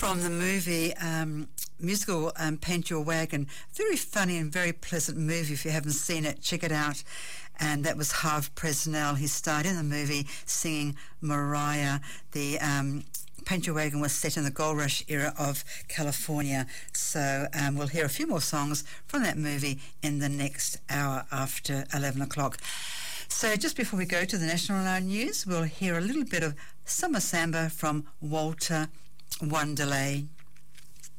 from the movie musical Paint Your Wagon. Very funny and very pleasant movie. If you haven't seen it, check it out. And that was Harve Presnell. He starred in the movie singing Mariah. The Paint Your Wagon was set in the gold rush era of California. So we'll hear a few more songs from that movie in the next hour after 11 o'clock. So just before we go to the national news, we'll hear a little bit of Summer Samba from Walter Wanderlei.